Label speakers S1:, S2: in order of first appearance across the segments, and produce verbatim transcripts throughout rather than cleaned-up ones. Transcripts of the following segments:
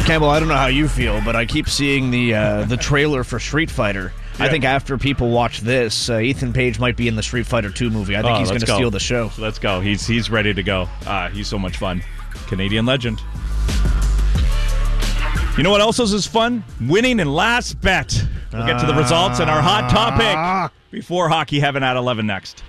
S1: Campbell, I don't know how you feel, but I keep seeing the uh, the trailer for Street Fighter. Yeah. I think after people watch this, uh, Ethan Page might be in the Street Fighter two movie. I think oh, he's going to steal the show.
S2: Let's go. He's he's ready to go. Uh, he's so much fun. Canadian legend. You know what else is fun? Winning in Last Bet. We'll get to the results and our hot topic before Hockey Heaven at eleven next.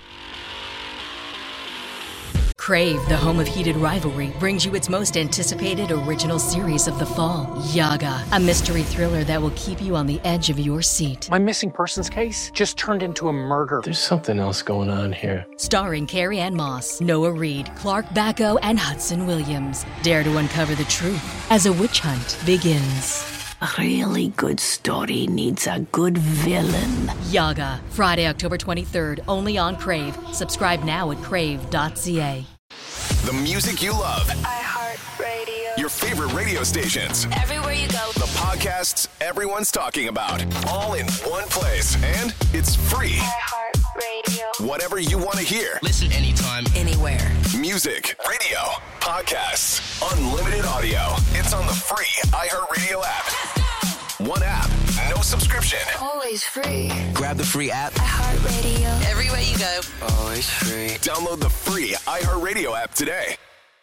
S3: Crave, the home of heated rivalry, brings you its most anticipated original series of the fall, Yaga, a mystery thriller that will keep you on the edge of your seat.
S4: My missing persons case just turned into a murder.
S5: There's something else going on here.
S3: Starring Carrie Ann Moss, Noah Reid, Clark Bacco, and Hudson Williams. Dare to uncover the truth as a witch hunt begins.
S6: A really good story needs a good villain.
S3: Yaga, Friday, October twenty-third, only on Crave. Subscribe now at crave dot c a.
S7: The music you love.
S8: iHeartRadio.
S7: Your favorite radio stations.
S8: Everywhere you go.
S7: The podcasts everyone's talking about. All in one place. And it's free.
S8: iHeartRadio.
S7: Whatever you want to hear.
S9: Listen anytime,
S3: anywhere.
S7: Music, radio, podcasts, unlimited audio. It's on the free iHeartRadio app. One app, no subscription.
S8: Always free.
S9: Grab the free app.
S8: iHeartRadio.
S9: Everywhere you go.
S7: Always free. Download the free iHeartRadio app today.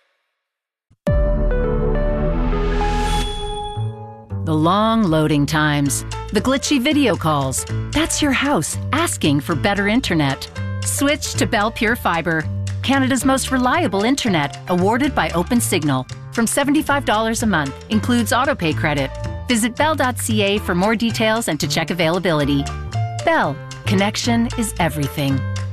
S10: The long loading times. The glitchy video calls. That's your house asking for better internet. Switch to Bell Pure Fiber. Canada's most reliable internet, awarded by OpenSignal. From seventy-five dollars a month. Includes autopay credit. Visit bell dot c a for more details and to check availability. Bell. Connection is everything.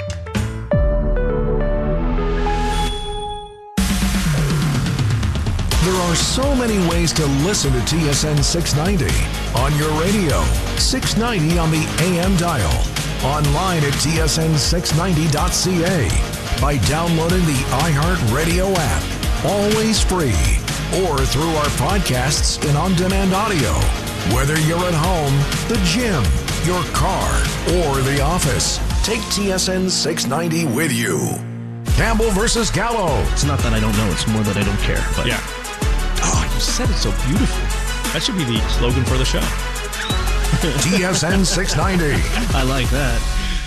S11: There are so many ways to listen to T S N six ninety. On your radio, six ninety on the A M dial. Online at T S N six ninety dot c a. By downloading the iHeartRadio app. Always free. Or through our podcasts and on-demand audio. Whether you're at home, the gym, your car, or the office, take T S N six ninety with you. Campbell versus Gallo.
S1: It's not that I don't know, it's more that I don't care. But
S2: yeah. Oh, you said it so beautifully. That should be the slogan for the show.
S11: T S N six ninety.
S1: I like that.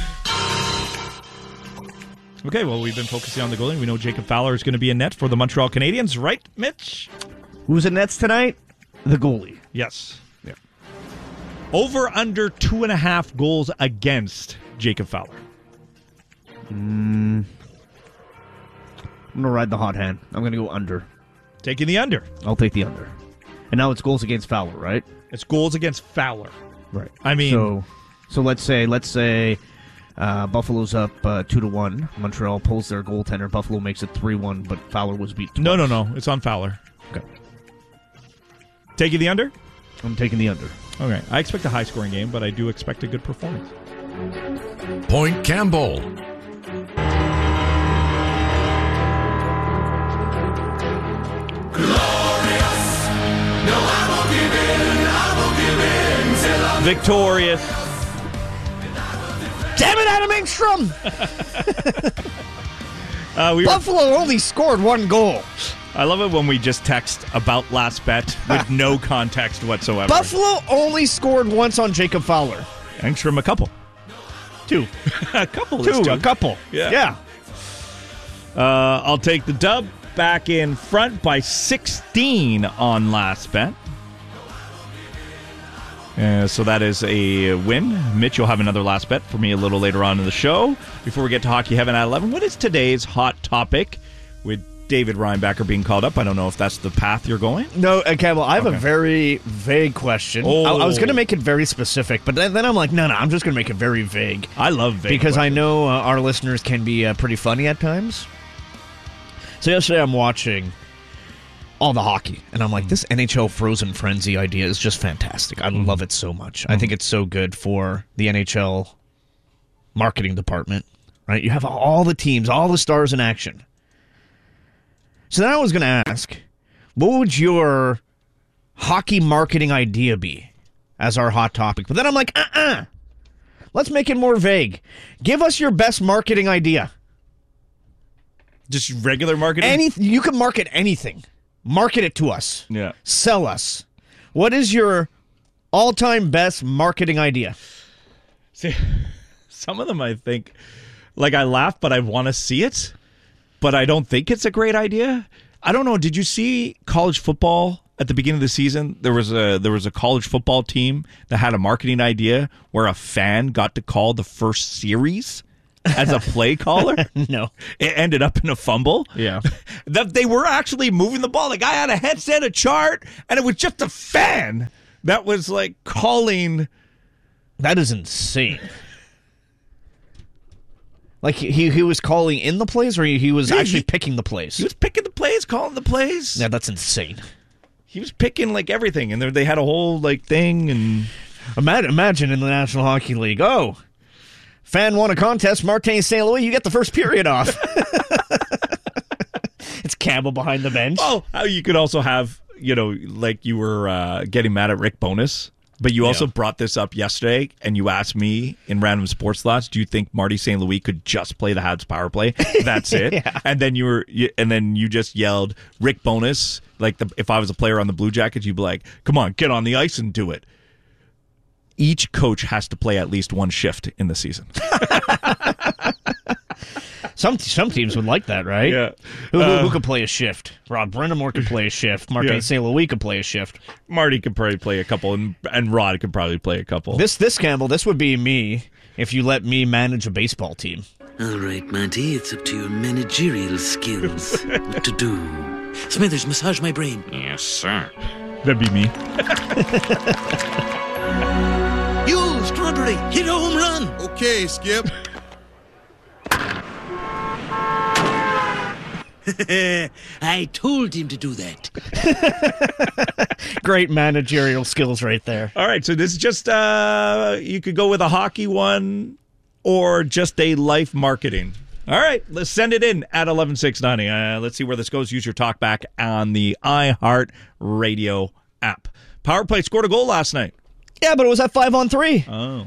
S2: Okay, well, we've been focusing on the goalie. We know Jacob Fowler is going to be in net for the Montreal Canadiens, right, Mitch?
S1: Who's in nets tonight? The goalie.
S2: Yes. Yeah. Over under two and a half goals against Jacob Fowler.
S1: Mm, I'm going to ride the hot hand. I'm going to go under.
S2: Taking the under.
S1: I'll take the under. And now it's goals against Fowler, right?
S2: It's goals against Fowler.
S1: Right.
S2: I mean...
S1: So, so let's say, let's say... Uh, Buffalo's up uh, two to one. Montreal pulls their goaltender. Buffalo makes it three one, but Fowler was beat twice.
S2: No, no, no. It's on Fowler.
S1: Okay.
S2: Taking the under?
S1: I'm taking the under.
S2: Okay. I expect a high-scoring game, but I do expect a good performance.
S11: Point Campbell.
S12: Glorious. No, I won't give in. I won't give in till I'm
S2: victorious.
S1: Damn it, Adam Engstrom!
S2: uh, we
S1: Buffalo were... only scored one goal.
S2: I love it when we just text about last bet with no context whatsoever.
S1: Buffalo only scored once on Jacob Fowler.
S2: Engstrom a couple.
S1: Two.
S2: a couple.
S1: Two,
S2: two.
S1: A couple.
S2: Yeah.
S1: yeah.
S2: Uh, I'll take the dub. Back in front by sixteen on last bet. Uh, so that is a win. Mitch, you'll have another last bet for me a little later on in the show. Before we get to Hockey Heaven at eleven, what is today's hot topic with David Reinbacher being called up? I don't know if that's the path you're going.
S1: No, okay, well, I have
S2: okay.
S1: a very vague question.
S2: Oh.
S1: I, I was going to make it very specific, but then, then I'm like, no, no, I'm just going to make it very vague.
S2: I love vague
S1: Because
S2: questions.
S1: I know uh, our listeners can be uh, pretty funny at times. So yesterday I'm watching all the hockey, and I'm like, this N H L Frozen Frenzy idea is just fantastic. I mm. love it so much. Mm. I think it's so good for the N H L marketing department, right? You have all the teams, all the stars in action. So then I was going to ask, what would your hockey marketing idea be as our hot topic? But then I'm like, uh-uh. Let's make it more vague. Give us your best marketing idea.
S2: Just regular marketing?
S1: Any, you can market anything. Market it to us.
S2: Yeah.
S1: Sell us. What is your all-time best marketing idea?
S2: See, some of them I think, like I laugh, but I want to see it, but I don't think it's a great idea. I don't know. Did you see college football at the beginning of the season? There was a there was a college football team that had a marketing idea where a fan got to call the first series as a play caller.
S1: No.
S2: It ended up in a fumble.
S1: Yeah.
S2: That they were actually moving the ball. The guy had a headset, a chart, and it was just a fan that was like calling.
S1: That is insane. Like he he was calling in the plays, or he, he was
S2: Yeah,
S1: actually
S2: he-
S1: picking the plays?
S2: He was picking the plays, calling the plays.
S1: Yeah, that's insane.
S2: He was picking like everything, and they they had a whole like thing. And
S1: Imagine, imagine in the National Hockey League. Oh, fan won a contest. Martin Saint Louis, you get the first period off. It's Campbell behind the bench.
S2: oh, how you could also have, you know, like you were uh, getting mad at Rick Bowness, but you also
S1: Yeah.
S2: brought this up yesterday, and you asked me in Random Sports Thoughts, do you think Marty Saint Louis could just play the Habs power play? That's it.
S1: Yeah.
S2: And then you were, you, and then you just yelled Rick Bowness. Like the, if I was a player on the Blue Jackets, you'd be like, "Come on, get on the ice and do it." Each coach has to play at least one shift in the season.
S1: Some some teams would like that, right?
S2: Yeah.
S1: Who, who,
S2: Uh,
S1: who could play a shift? Rod Brindamore could play a shift. Martin
S2: Yeah.
S1: Saint Louis could play a shift.
S2: Marty could probably play a couple, and, and Rod could probably play a couple.
S1: This this Campbell, this would be me if you let me manage a baseball team.
S9: All right, Monty, it's up to your managerial skills. What to do? Smithers, massage my brain.
S13: Yes, sir.
S2: That'd be me.
S9: You, Strawberry, hit a home run.
S13: Okay, Skip.
S9: I told him to do that.
S1: Great managerial skills right there.
S2: All right, so this is just, uh, you could go with a hockey one or just a life marketing. All right, let's send it in at eleven six ninety. Uh, let's see where this goes. Use your talk back on the iHeart Radio app. Power play scored a goal last night.
S1: Yeah, but it was at five on three.
S2: Oh.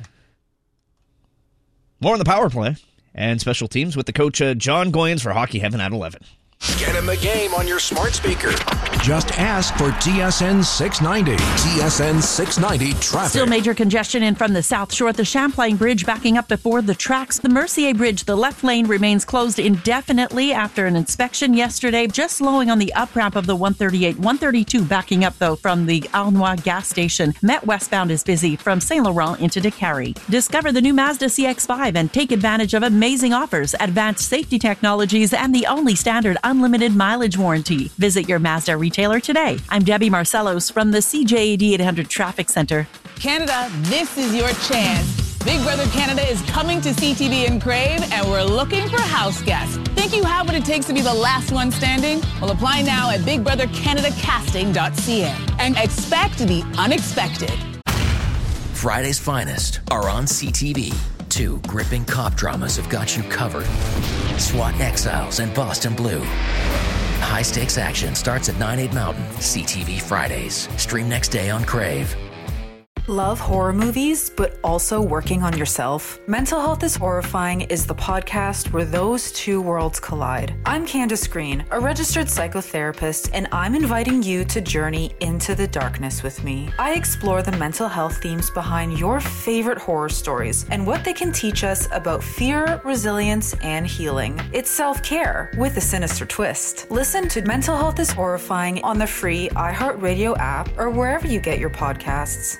S1: More on the power play and special teams with the coach uh, John Goyens for Hockey Heaven at eleven.
S7: Get in the game on your smart speaker.
S11: Just ask for T S N six ninety. T S N six ninety traffic.
S14: Still major congestion in from the South Shore. The Champlain Bridge backing up before the tracks. The Mercier Bridge, the left lane remains closed indefinitely after an inspection yesterday. Just slowing on the up ramp of the one thirty-eight. one thirty-two backing up, though, from the Aulnoy gas station. Met westbound is busy from Saint Laurent into DeCarry. Discover the new Mazda C X five and take advantage of amazing offers, advanced safety technologies, and the only standard unlimited mileage warranty. Visit your Mazda retailer today. I'm Debbie Marcellos from the C J A D eight hundred Traffic Center.
S15: Canada, this is your chance. Big Brother Canada is coming to C T V in Crave, and we're looking for house guests. Think you have what it takes to be the last one standing? Well, apply now at big brother canada casting dot c a and expect the unexpected.
S16: Friday's finest are on C T V. Two gripping cop dramas have got you covered. SWAT Exiles and Boston Blue. High-stakes action starts at nine, eight Mountain. C T V Fridays. Stream next day on Crave.
S17: Love horror movies, but also working on yourself? Mental Health is Horrifying is the podcast where those two worlds collide. I'm Candace Green, a registered psychotherapist, and I'm inviting you to journey into the darkness with me. I explore the mental health themes behind your favorite horror stories and what they can teach us about fear, resilience, and healing. It's self-care with a sinister twist. Listen to Mental Health is Horrifying on the free iHeartRadio app or wherever you get your podcasts.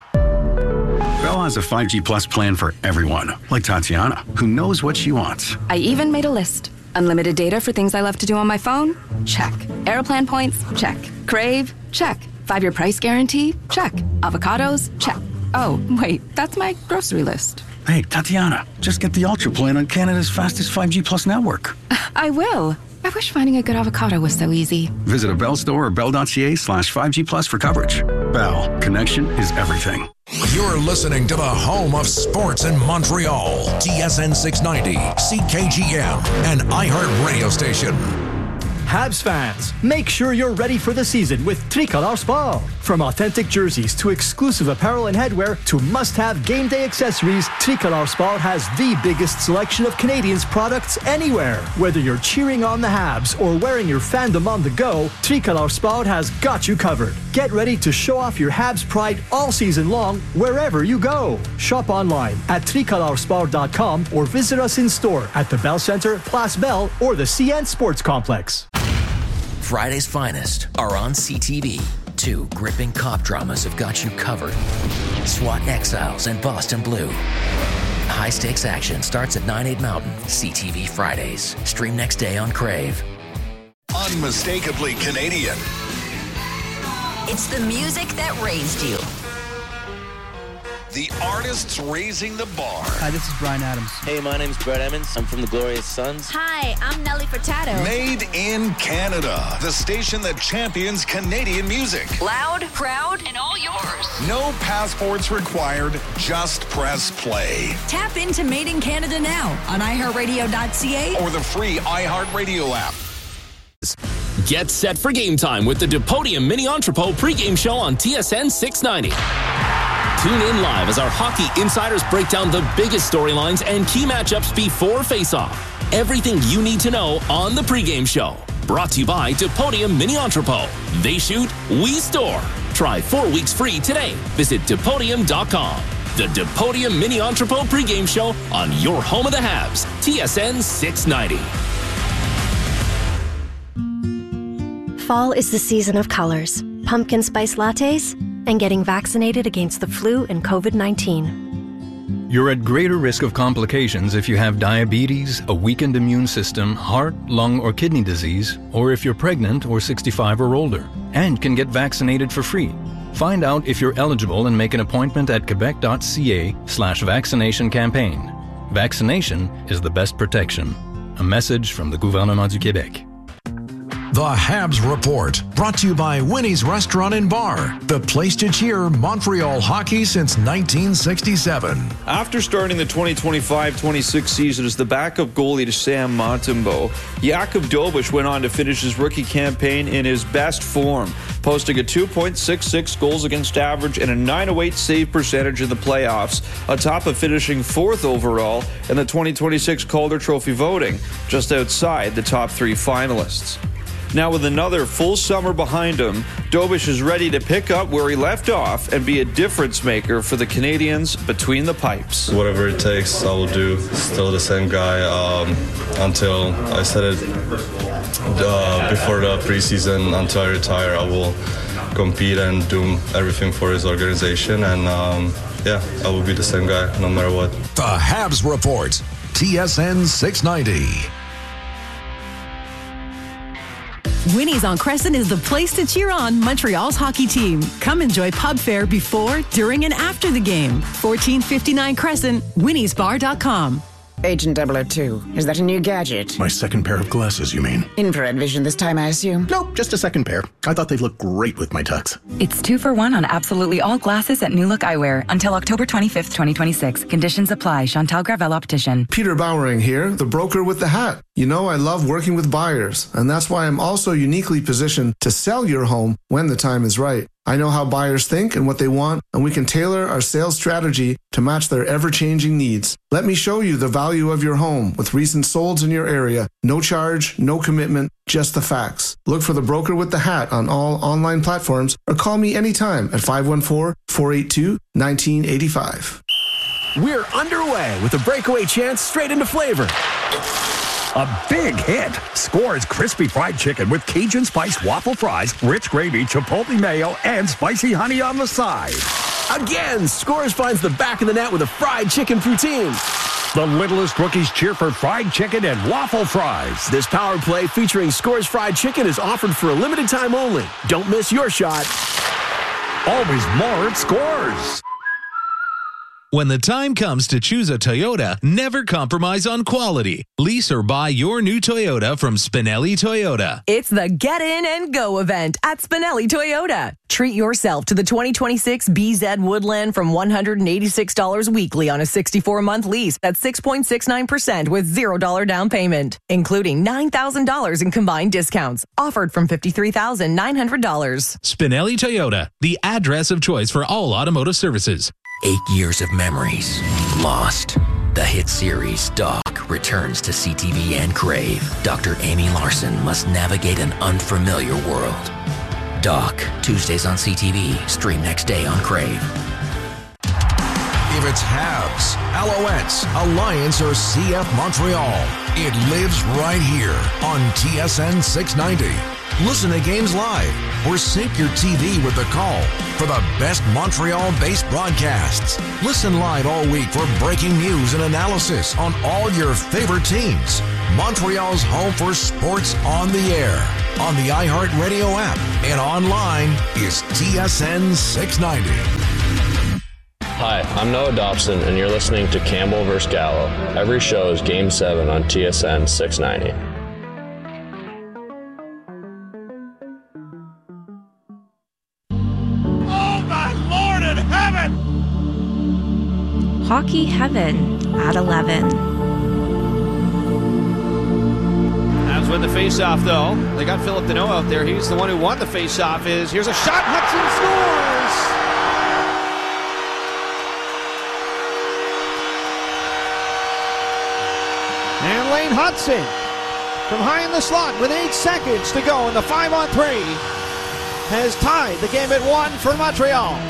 S18: Bell has a five G Plus plan for everyone, like Tatiana, who knows what she wants.
S19: I even made a list. Unlimited data for things I love to do on my phone? Check. Airplan points? Check. Crave? Check. Five-year price guarantee? Check. Avocados? Check. Oh, wait, that's my grocery list.
S18: Hey, Tatiana, just get the Ultra plan on Canada's fastest five G Plus network.
S19: I will. I wish finding a good avocado was so easy.
S18: Visit a Bell store or bell.ca slash 5G Plus for coverage. Bell, connection is everything.
S11: You're listening to the home of sports in Montreal. T S N six ninety, C K G M, an iHeart radio station.
S13: Habs fans, make sure you're ready for the season with Tricolor Sport. From authentic jerseys to exclusive apparel and headwear to must-have game day accessories, Tricolor Sport has the biggest selection of Canadians products anywhere. Whether you're cheering on the Habs or wearing your fandom on the go, Tricolor Sport has got you covered. Get ready to show off your Habs pride all season long wherever you go. Shop online at tricolor sport dot com or visit us in store at the Bell Center, Place Bell, or the C N Sports Complex.
S16: Friday's finest are on C T V. Two gripping cop dramas have got you covered. SWAT Exiles and Boston Blue. High-stakes action starts at nine, eight Mountain. C T V Fridays. Stream next day on Crave.
S7: Unmistakably Canadian.
S20: It's the music that raised you.
S7: The artists raising the bar.
S21: Hi, this is Bryan Adams.
S22: Hey, my name's Brett Emmons. I'm from the Glorious Sons.
S8: Hi, I'm Nelly Furtado.
S7: Made in Canada. The station that champions Canadian music.
S20: Loud, proud, and all yours.
S7: No passports required. Just press play.
S20: Tap into Made in Canada now on i heart radio dot c a
S7: or the free iHeartRadio app.
S23: Get set for game time with the Depodium Mini Entrepot pregame show on T S N six ninety. Tune in live as our hockey insiders break down the biggest storylines and key matchups before face-off. Everything you need to know on the pregame show. Brought to you by Depodium Mini Entrepot. They shoot, we store. Try four weeks free today. Visit Depodium dot com. The Depodium Mini Entrepot pregame show on your home of the Habs, T S N six ninety.
S24: Fall is the season of colors, pumpkin spice lattes, and getting vaccinated against the flu and covid nineteen.
S25: You're at greater risk of complications if you have diabetes, a weakened immune system, heart, lung, or kidney disease, or if you're pregnant or sixty-five or older, and can get vaccinated for free. Find out if you're eligible and make an appointment at quebec dot c a slash vaccination campaign. Vaccination is the best protection. A message from the Gouvernement du Québec.
S11: The Habs Report, brought to you by Winnie's Restaurant and Bar, the place to cheer Montreal hockey since nineteen sixty-seven.
S26: After starting the twenty twenty-five twenty-six season as the backup goalie to Sam Montembeault, Jakub Dobeš went on to finish his rookie campaign in his best form, posting a two point six six goals against average and a nine oh eight save percentage in the playoffs, on top of finishing fourth overall in the twenty twenty-six Calder Trophy voting, just outside the top three finalists. Now, with another full summer behind him, Dobeš is ready to pick up where he left off and be a difference maker for the Canadians between the pipes.
S27: Whatever it takes, I will do. Still the same guy um, until I said it uh, before the preseason. Until I retire, I will compete and do everything for his organization. And um, yeah, I will be the same guy no matter what.
S11: The Habs Report, T S N six ninety.
S28: Winnie's on Crescent is the place to cheer on Montreal's hockey team. Come enjoy pub fare before, during, and after the game. fourteen fifty-nine Crescent, winnies bar dot com.
S29: Agent double oh two, is that a new gadget?
S11: My second pair of glasses, you mean?
S29: Infrared vision this time, I assume?
S11: Nope, just a second pair. I thought they'd look great with my tux.
S30: It's two for one on absolutely all glasses at New Look Eyewear until October twenty-fifth, twenty twenty-six. Conditions apply. Chantal Gravel Optician.
S31: Peter Bowering here, the broker with the hat. You know, I love working with buyers, and that's why I'm also uniquely positioned to sell your home when the time is right. I know how buyers think and what they want, and we can tailor our sales strategy to match their ever-changing needs. Let me show you the value of your home with recent solds in your area. No charge, no commitment, just the facts. Look for the broker with the hat on all online platforms or call me anytime at five one four, four eight two, one nine eight five.
S32: We're underway with a breakaway chance straight into flavor. A big hit. Scores crispy fried chicken with Cajun spiced waffle fries, rich gravy, chipotle mayo, and spicy honey on the side. Again, Scores finds the back of the net with a fried chicken poutine. The littlest rookies cheer for fried chicken and waffle fries. This power play featuring Scores fried chicken is offered for a limited time only. Don't miss your shot. Always more at Scores.
S1: When the time comes to choose a Toyota, never compromise on quality. Lease or buy your new Toyota from Spinelli Toyota.
S28: It's the Get In and Go event at Spinelli Toyota. Treat yourself to the twenty twenty-six B Z Woodland from one hundred eighty-six dollars weekly on a sixty-four month lease at six point six nine percent with zero dollars down payment, including nine thousand dollars in combined discounts. Offered from fifty-three thousand nine hundred dollars.
S1: Spinelli Toyota, the address of choice for all automotive services.
S16: Eight years of memories lost. The hit series Doc returns to C T V and Crave. Doctor Amy Larson must navigate an unfamiliar world. Doc, Tuesdays on C T V, stream next day on Crave.
S11: If it's Habs, Alouettes, Alliance, or C F Montreal, it lives right here on T S N six ninety. Listen to games live or sync your T V with the call for the best Montreal-based broadcasts. Listen live all week for breaking news and analysis on all your favorite teams. Montreal's home for sports on the air, on the iHeartRadio app, and online is T S N six ninety.
S2: Hi, I'm Noah Dobson, and you're listening to Campbell versus Gallo. Every show is Game seven on T S N six ninety.
S8: Hockey Heaven at eleven.
S3: Habs win the faceoff, though. They got Philip Deneau out there. He's the one who won the faceoff. Is here's a shot. Hudson scores. And Lane Hudson from high in the slot with eight seconds to go in the five on three has tied the game at one for Montreal.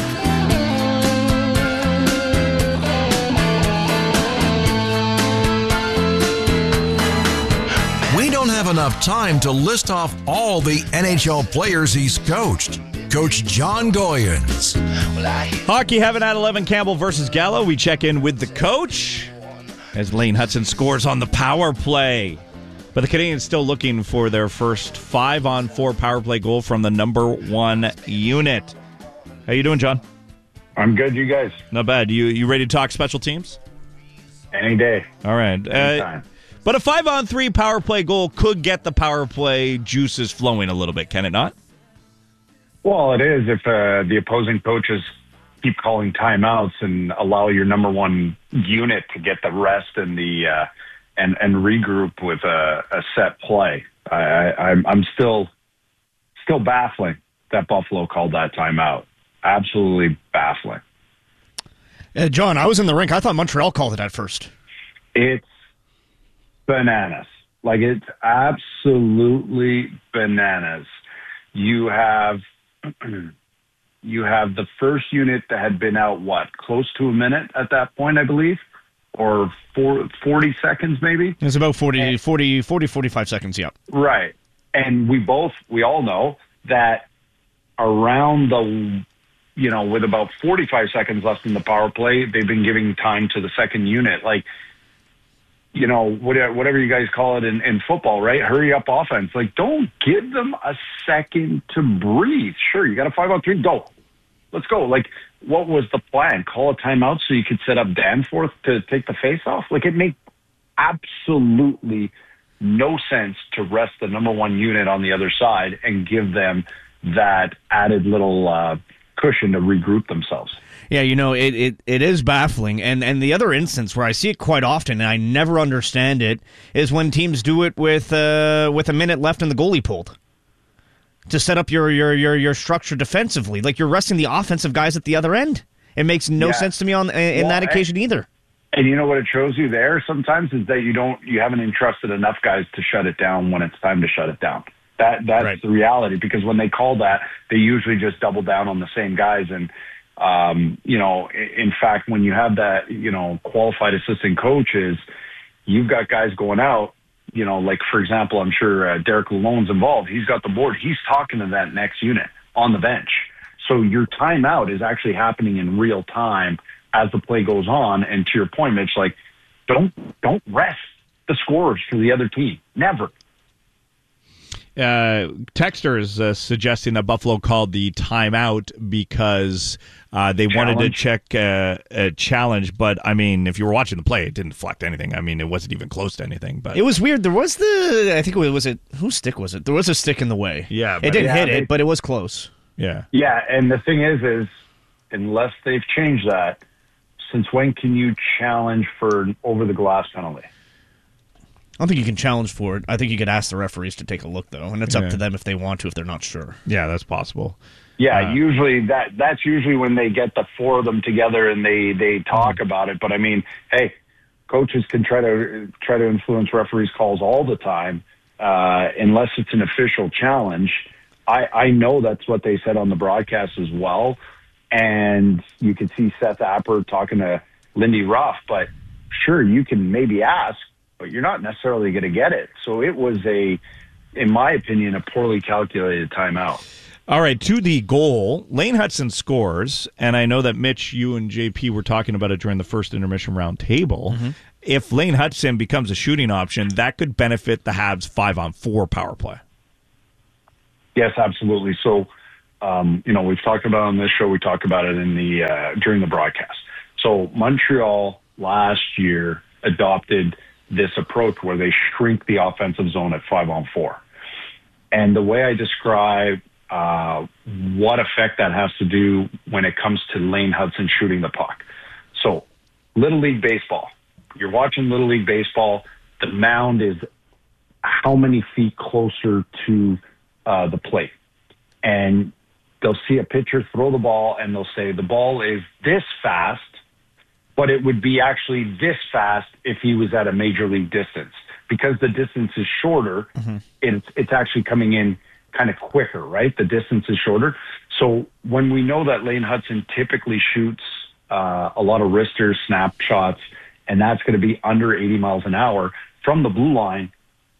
S11: We don't have enough time to list off all the N H L players he's coached. Coach John Goyens.
S4: Hockey Heaven at eleven, Campbell versus Gallo. We check in with the coach as Lane Hudson scores on the power play. But the Canadians still looking for their first five on four power play goal from the number one unit. How you doing, John?
S5: I'm good, you guys?
S4: Not bad. You you ready to talk special teams?
S5: Any day.
S4: All right. Uh, but a five on three power play goal could get the power play juices flowing a little bit, can it not?
S5: Well, it is if uh, the opposing coaches keep calling timeouts and allow your number one unit to get the rest and the uh, and and regroup with a, a set play. I, I, I'm I'm still still baffling that Buffalo called that timeout. Absolutely baffling.
S3: Uh, John, I was in the rink. I thought Montreal called it at first.
S5: It's bananas. Like, it's absolutely bananas. You have you have the first unit that had been out, what, close to a minute at that point, I believe, or four, forty seconds maybe?
S3: It's about forty, forty, forty, forty-five seconds, yeah.
S5: Right. And we both, we all know that around the, you know, with about forty-five seconds left in the power play, they've been giving time to the second unit. Like, you know, whatever you guys call it in, in football, right? Hurry up offense. Like, don't give them a second to breathe. Sure, you got a five on three, go. Let's go. Like, what was the plan? Call a timeout so you could set up Danforth to take the face off? Like, it made absolutely no sense to rest the number one unit on the other side and give them that added little uh, cushion to regroup themselves.
S3: Yeah, you know, it, it, it is baffling. And, and the other instance where I see it quite often, and I never understand it, is when teams do it with uh, with a minute left and the goalie pulled to set up your, your, your, your structure defensively. Like, you're resting the offensive guys at the other end. It makes no yeah. sense to me on in well, that occasion
S5: and,
S3: either.
S5: And you know what it shows you there sometimes is that you don't you haven't entrusted enough guys to shut it down when it's time to shut it down. That That's right. the reality, because when they call that, they usually just double down on the same guys. And Um, you know, in fact, when you have that, you know, qualified assistant coaches, you've got guys going out, you know, like, for example, I'm sure uh, Derek Lalonde's involved. He's got the board. He's talking to that next unit on the bench. So your timeout is actually happening in real time as the play goes on. And to your point, Mitch, like, don't, don't rest the scorers for the other team. Never.
S4: Uh, Texter is uh, suggesting that Buffalo called the timeout because uh, they challenge. wanted to check uh, a challenge. But, I mean, if you were watching the play, it didn't deflect anything. I mean, it wasn't even close to anything. But
S3: it was weird. There was the, I think it was, was it, whose stick was it? There was a stick in the way.
S4: Yeah.
S3: It didn't
S5: yeah,
S3: hit
S5: they,
S3: it, but it was close.
S4: Yeah.
S5: Yeah, and the thing is, is unless they've changed that, since when can you challenge for an over-the-glass penalty?
S3: I don't think you can challenge for it. I think you could ask the referees to take a look, though, and it's
S4: yeah.
S3: up to them if they want to, if they're not sure.
S4: Yeah, that's possible.
S5: Yeah,
S4: uh,
S5: usually that that's usually when they get the four of them together and they, they talk mm-hmm. about it. But I mean, hey, coaches can try to try to influence referees' calls all the time, uh, unless it's an official challenge. I, I know that's what they said on the broadcast as well, and you could see Seth Apper talking to Lindy Ruff. But sure, you can maybe ask, but you're not necessarily going to get it. So it was a, in my opinion, a poorly calculated timeout.
S4: All right, to the goal, Lane Hutson scores, and I know that Mitch, you and J P were talking about it during the first intermission round table. Mm-hmm. If Lane Hutson becomes a shooting option, that could benefit the Habs five-on-four power play.
S5: Yes, absolutely. So, um, you know, we've talked about it on this show. We talked about it in the uh, during the broadcast. So Montreal last year adopted this approach where they shrink the offensive zone at five on four. And the way I describe uh, what effect that has to do when it comes to Lane Hutson shooting the puck. So Little League Baseball, you're watching Little League Baseball, the mound is how many feet closer to uh, the plate. And they'll see a pitcher throw the ball and they'll say the ball is this fast, but it would be actually this fast if he was at a major league distance. Because the distance is shorter, mm-hmm. it's, it's actually coming in kind of quicker, right? The distance is shorter. So when we know that Lane Hutson typically shoots uh, a lot of wristers, snapshots, and that's going to be under eighty miles an hour from the blue line,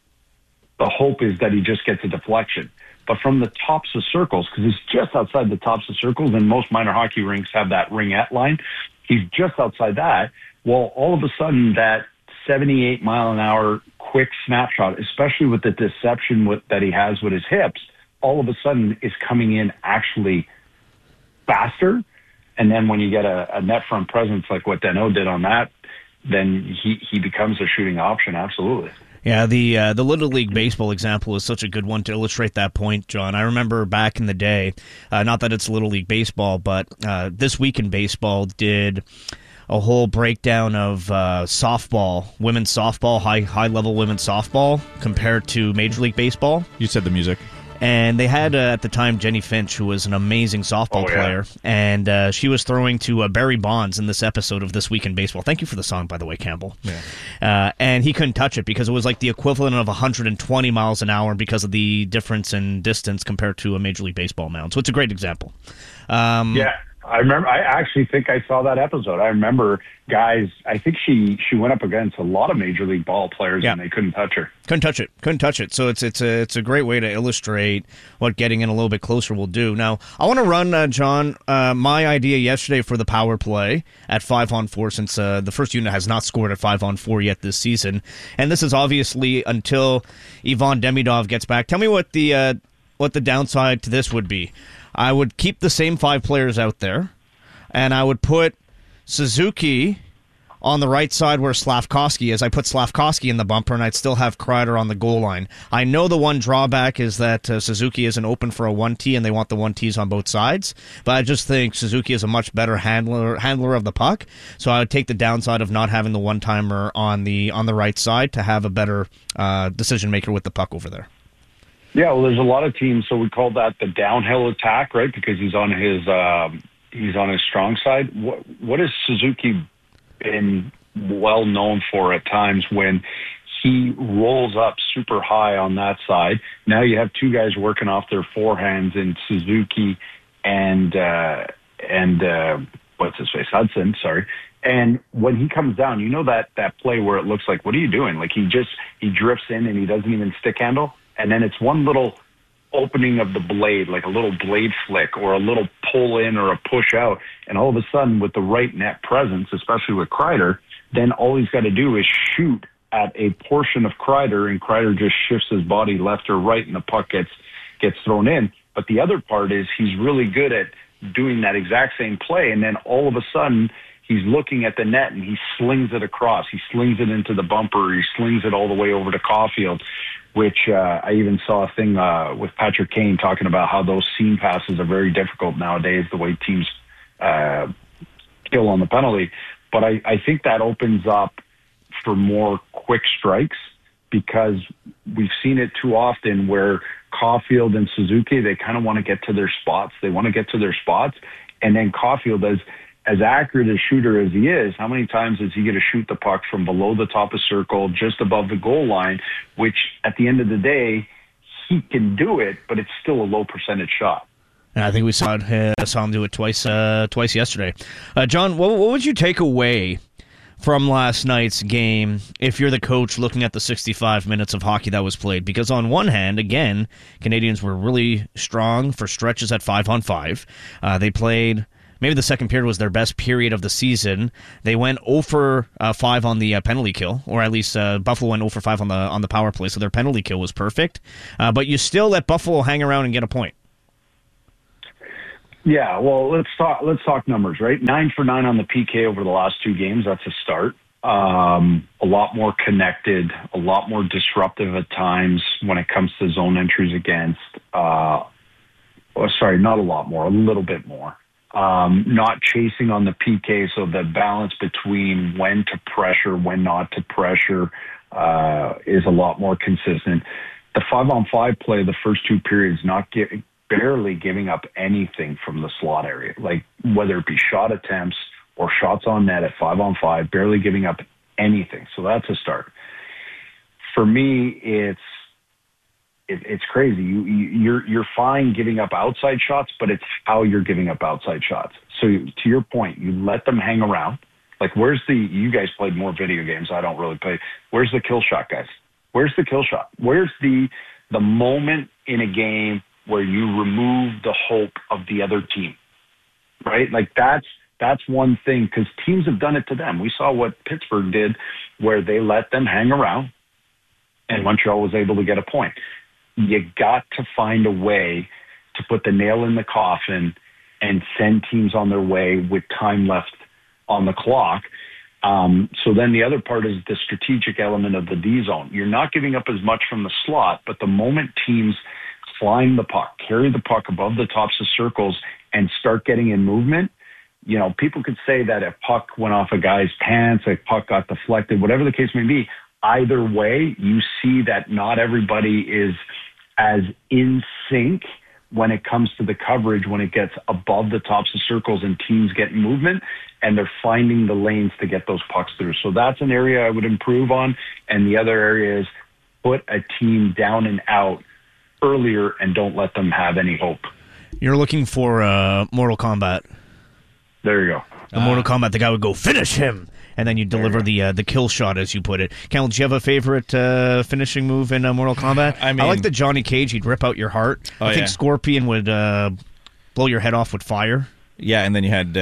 S5: the hope is that he just gets a deflection. But from the tops of circles, because he's just outside the tops of circles, and most minor hockey rinks have that ringette line, he's just outside that. Well, all of a sudden, that seventy-eight mile an hour quick snapshot, especially with the deception with, that he has with his hips, all of a sudden is coming in actually faster. And then when you get a, a net front presence like what Danault did on that, then he, he becomes a shooting option. Absolutely.
S3: Yeah, the uh, the Little League Baseball example is such a good one to illustrate that point, John. I remember back in the day, uh, not that it's Little League Baseball, but uh, This Week in Baseball did a whole breakdown of uh, softball, women's softball, high high level women's softball compared to Major League Baseball.
S4: You said the music.
S3: And they had, uh, at the time, Jenny Finch, who was an amazing softball oh, yeah. player, and uh, she was throwing to uh, Barry Bonds in this episode of This Week in Baseball. Thank you for the song, by the way, Campbell. Yeah. Uh, and he couldn't touch it because it was like the equivalent of one hundred twenty miles an hour because of the difference in distance compared to a Major League Baseball mound. So it's a great example. Um,
S5: yeah. I remember. I actually think I saw that episode. I remember guys. I think she she went up against a lot of major league ball players, yeah. and they couldn't touch her.
S3: Couldn't touch it. Couldn't touch it. So it's it's a it's a great way to illustrate what getting in a little bit closer will do. Now I want to run, uh, John, uh, my idea yesterday for the power play at five on four, since uh, the first unit has not scored at five on four yet this season, and this is obviously until Ivan Demidov gets back. Tell me what the uh, what the downside to this would be. I would keep the same five players out there, and I would put Suzuki on the right side where Slavkovsky is. I put Slavkovsky in the bumper, and I'd still have Kreider on the goal line. I know the one drawback is that uh, Suzuki isn't open for a one T, and they want the one Ts on both sides, but I just think Suzuki is a much better handler handler of the puck, so I would take the downside of not having the one-timer on the, on the right side to have a better uh, decision-maker with the puck over there.
S5: Yeah, well, there's a lot of teams, so we call that the downhill attack, right? Because he's on his um, he's on his strong side. What what has Suzuki been well known for at times when he rolls up super high on that side? Now you have two guys working off their forehands in Suzuki and uh, and uh, what's his face Hudson, sorry. And when he comes down, you know that that play where it looks like, what are you doing? Like he just he drifts in and he doesn't even stick handle. And then it's one little opening of the blade, like a little blade flick or a little pull in or a push out. And all of a sudden, with the right net presence, especially with Kreider, then all he's got to do is shoot at a portion of Kreider, and Kreider just shifts his body left or right, and the puck gets gets thrown in. But the other part is he's really good at doing that exact same play, and then all of a sudden he's looking at the net and he slings it across. He slings it into the bumper. He slings it all the way over to Caulfield, which uh, I even saw a thing uh, with Patrick Kane talking about how those seam passes are very difficult nowadays, the way teams uh, kill on the penalty. But I, I think that opens up for more quick strikes, because we've seen it too often where Caulfield and Suzuki, they kind of want to get to their spots. They want to get to their spots. And then Caulfield, as, as accurate a shooter as he is, how many times is he going to shoot the puck from below the top of circle, just above the goal line, which at the end of the day, he can do it, but it's still a low percentage shot.
S3: And I think we saw, it, uh, saw him do it twice uh, twice yesterday. Uh, John, what, what would you take away from last night's game if you're the coach looking at the sixty-five minutes of hockey that was played? Because on one hand, again, Canadians were really strong for stretches at five on five. Uh, they played, maybe the second period was their best period of the season. They went zero for five on the uh, penalty kill, or at least uh, Buffalo went zero for five on the on the power play, so their penalty kill was perfect. Uh, but you still let Buffalo hang around and get a point.
S5: Yeah, well, let's talk. Let's talk numbers, right? Nine for nine on the P K over the last two games. That's a start. Um, a lot more connected, a lot more disruptive at times when it comes to zone entries against. Uh, oh, sorry, not a lot more, a little bit more. Um, not chasing on the P K, so the balance between when to pressure, when not to pressure, uh, is a lot more consistent. The five on five play, the first two periods, not getting. barely giving up anything from the slot area, like whether it be shot attempts or shots on net at five on five, barely giving up anything. So that's a start. For me, it's it, it's crazy. You, you, you're you're fine giving up outside shots, but it's how you're giving up outside shots. So to your point, you let them hang around. Like, where's the? You guys played more video games. I don't really play. Where's the kill shot, guys? Where's the kill shot? Where's the the moment in a game where you remove the hope of the other team, right? Like that's that's one thing, because teams have done it to them. We saw what Pittsburgh did, where they let them hang around, and Montreal was able to get a point. You got to find a way to put the nail in the coffin and send teams on their way with time left on the clock. Um, so then the other part is the strategic element of the D zone. You're not giving up as much from the slot, but the moment teams flying the puck, carry the puck above the tops of circles, and start getting in movement, you know, people could say that a puck went off a guy's pants, a puck got deflected, whatever the case may be. Either way, you see that not everybody is as in sync when it comes to the coverage, when it gets above the tops of circles and teams get in movement, and they're finding the lanes to get those pucks through. So that's an area I would improve on. And the other area is put a team down and out earlier and don't let them have any hope.
S3: You're looking for uh, Mortal Kombat.
S5: There you go.
S3: The uh, Mortal Kombat, the guy would go, finish him, and then you deliver the uh, the kill shot, as you put it. Campbell, do you have a favorite uh, finishing move in uh, Mortal Kombat?
S4: I mean,
S3: I like the Johnny Cage. He'd rip out your heart.
S4: Oh,
S3: I think
S4: yeah.
S3: Scorpion would uh, blow your head off with fire.
S4: Yeah, and then you had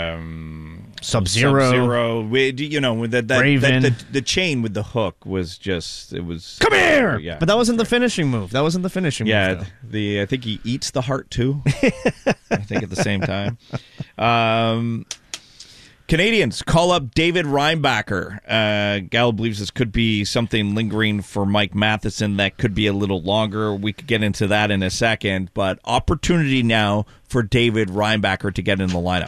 S4: um,
S3: Sub-Zero.
S4: Sub-Zero. We, you know, that, that,
S3: Raven.
S4: that, the, the chain with the hook was just, it was...
S3: Come here!
S4: Yeah.
S3: But that wasn't the finishing move. That wasn't the finishing
S4: yeah,
S3: move.
S4: Yeah, the I think he eats the heart, too. I think at the same time. Um... Canadians call up David Reinbacher. Uh, Gallo believes this could be something lingering for Mike Matheson that could be a little longer. We could get into that in a second, but opportunity now for David Reinbacher to get in the lineup.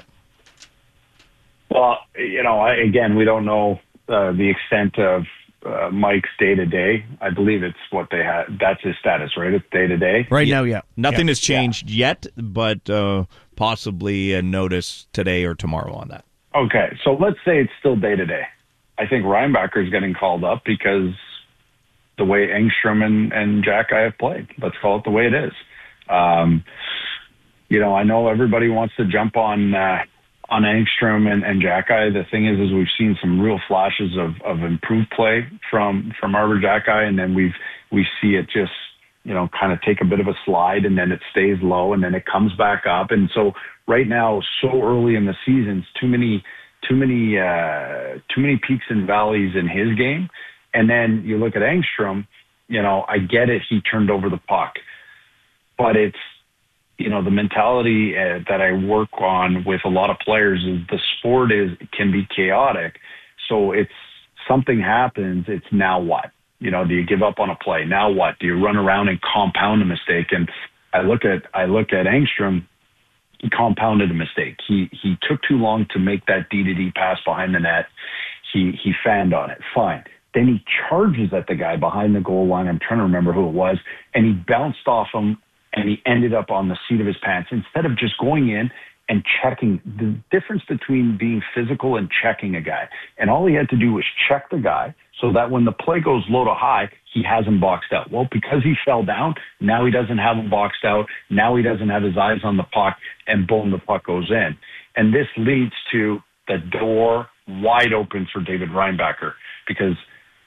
S5: Well, you know, I, again, we don't know uh, the extent of uh, Mike's day-to-day. I believe it's what they had. That's his status, right? It's day-to-day.
S3: Right yeah. now, yeah.
S4: Nothing
S3: yeah.
S4: has changed yeah. yet, but uh, possibly a notice today or tomorrow on that.
S5: Okay, so let's say it's still day-to-day. I think Reinbacher is getting called up because the way Engstrom and, and Jack-I have played. Let's call it the way it is. Um, you know, I know everybody wants to jump on uh, on Engstrom and, and Jack-I. The thing is, is we've seen some real flashes of, of improved play from, from Arber Jack-I, and then we've we see it just, you know, kind of take a bit of a slide, and then it stays low, and then it comes back up. And so right now, so early in the season, too many, too many, uh, too many peaks and valleys in his game, And then you look at Engstrom, you know, I get it. He turned over the puck, but it's, you know, the mentality uh, that I work on with a lot of players is the sport is can be chaotic. So it's something happens. It's now what? You know, do you give up on a play? Now what? Do you run around and compound a mistake? And I look at I look at Engstrom. He compounded a mistake. He he took too long to make that D to D pass behind the net. He he fanned on it. Fine. Then he charges at the guy behind the goal line. I'm trying to remember who it was, and he bounced off him, and he ended up on the seat of his pants instead of just going in and checking. The difference between being physical and checking a guy, and all he had to do was check the guy so that when the play goes low to high, he has him boxed out. Well, because he fell down, now he doesn't have him boxed out. Now he doesn't have his eyes on the puck, and boom, the puck goes in. And this leads to the door wide open for David Reinbacher, because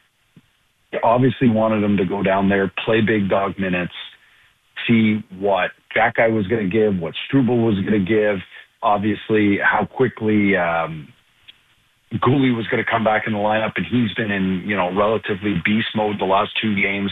S5: he obviously wanted him to go down there, play big dog minutes, see what Jack Guy was going to give, what Struble was going to give, obviously how quickly um, Gooley was going to come back in the lineup, and he's been in, you know, relatively beast mode the last two games.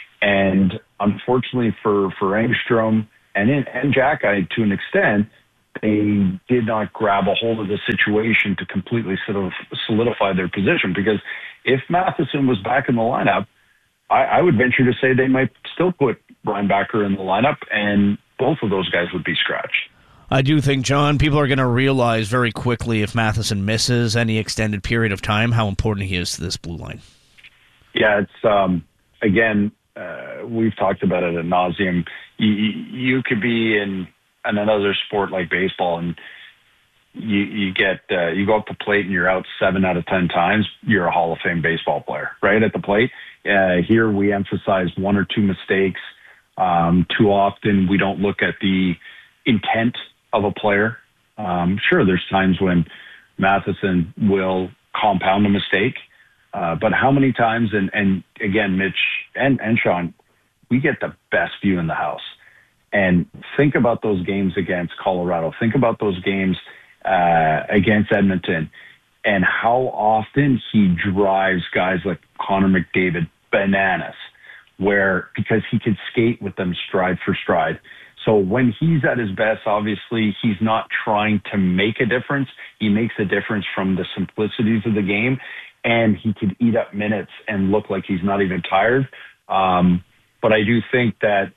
S5: And unfortunately for, for Engstrom and, and Jack Guy to an extent, they did not grab a hold of the situation to completely sort of solidify their position, because if Matheson was back in the lineup, I, I would venture to say they might still put Reinbacher in the lineup, and both of those guys would be scratched.
S3: I do think, John, people are going to realize very quickly if Matheson misses any extended period of time how important he is to this blue line.
S5: Yeah, it's, um, again, uh, we've talked about it ad nauseum. You, you could be in, in another sport like baseball, and you, you get uh, you go up the plate and you're out seven out of ten times, you're a Hall of Fame baseball player, right, at the plate. Uh, here we emphasize one or two mistakes. Um, too often we don't look at the intent of a player. Um, sure, there's times when Matheson will compound a mistake, uh, but how many times, and, and again, Mitch and, and Sean, we get the best view in the house. And think about those games against Colorado. Think about those games uh, against Edmonton, and how often he drives guys like Connor McDavid bananas, where because he could skate with them stride for stride. So when he's at his best, obviously he's not trying to make a difference. He makes a difference from the simplicities of the game, and he could eat up minutes and look like he's not even tired. Um, but I do think that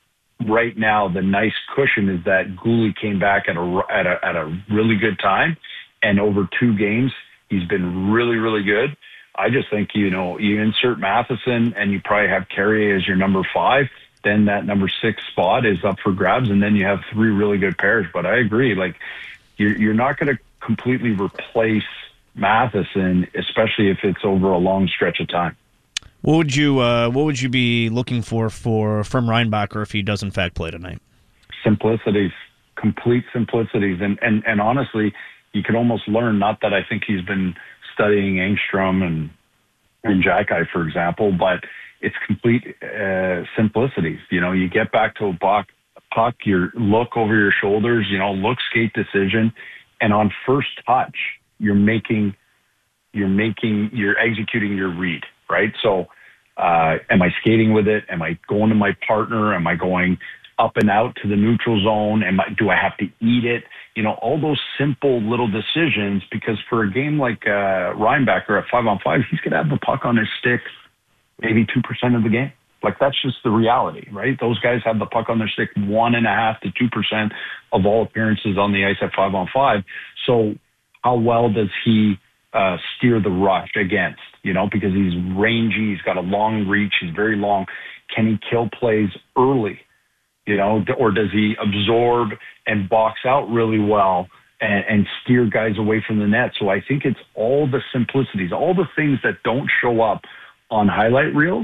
S5: right now the nice cushion is that Gooley came back at a, at a, at a really good time, and over two games, he's been really, really good. I just think, you know, you insert Matheson and you probably have Carrier as your number five, then that number six spot is up for grabs, and then you have three really good pairs. But I agree, like, you're, you're not going to completely replace Matheson, especially if it's over a long stretch of time.
S3: What would you uh, what would you be looking for, for from Reinbacher if he does in fact play tonight?
S5: Simplicities, complete simplicities. And, and, and honestly, you could almost learn, not that I think he's been studying Engstrom and, and Jack Guy, for example, but it's complete uh, simplicities. You know, you get back to a buck, puck, you look over your shoulders, you know, look, skate, decision, and on first touch, you're making, you're making, you're executing your read, right? So, uh, am I skating with it? Am I going to my partner? Am I going up and out to the neutral zone? Am I, do I have to eat it? You know, all those simple little decisions, because for a game like uh, Reinbacher at five on five, he's going to have the puck on his stick maybe two percent of the game. Like, that's just the reality, right? Those guys have the puck on their stick one and a half to two percent of all appearances on the ice at five on five. So how well does he uh, steer the rush against, you know, because he's rangy, he's got a long reach, he's very long. Can he kill plays early, you know, or does he absorb and box out really well and, and steer guys away from the net? So I think it's all the simplicities, all the things that don't show up on highlight reels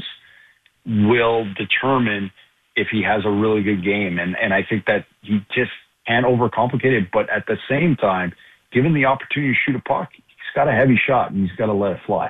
S5: will determine if he has a really good game. And, and I think that he just can't overcomplicate it. But at the same time, given the opportunity to shoot a puck, he's got a heavy shot and he's got to let it fly.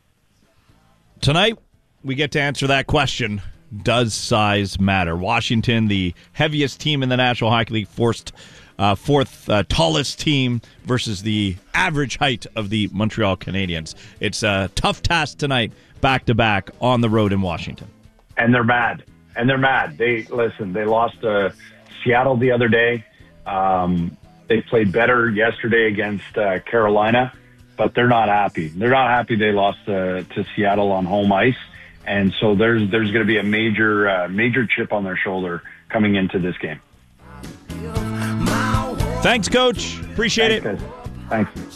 S4: Tonight, we get to answer that question. Does size matter? Washington, the heaviest team in the National Hockey League, forced uh, fourth uh, tallest team versus the average height of the Montreal Canadiens. It's a tough task tonight, back-to-back on the road in Washington.
S5: And they're mad. And they're mad. They listen, they lost to Seattle the other day. Um, they played better yesterday against uh, Carolina, but they're not happy. They're not happy they lost uh, to Seattle on home ice. And so there's there's going to be a major uh, major chip on their shoulder coming into this game.
S4: Thanks, Coach. Appreciate
S5: Thanks,
S4: it.
S5: Guys. Thanks.